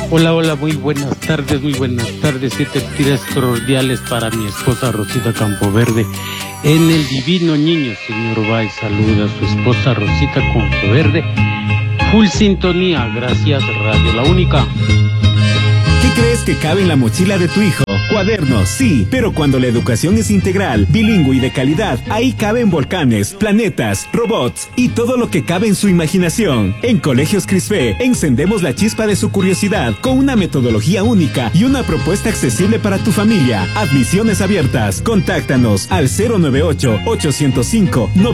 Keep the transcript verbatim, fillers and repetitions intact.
Hola, hola, muy buenas tardes, muy buenas tardes. Siete tiras cordiales para mi esposa Rosita Campoverde. En el Divino Niño, señor Báez, saluda a su esposa Rosita Campoverde. Full sintonía, gracias Radio La Única. ¿Qué crees que cabe en la mochila de tu hijo? Cuadernos, sí, pero cuando la educación es integral, bilingüe y de calidad, ahí caben volcanes, planetas, robots y todo lo que cabe en su imaginación. En Colegios Crisfe, encendemos la chispa de su curiosidad con una metodología única y una propuesta accesible para tu familia. Admisiones abiertas. Contáctanos al cero nueve ocho, ochocientos cinco,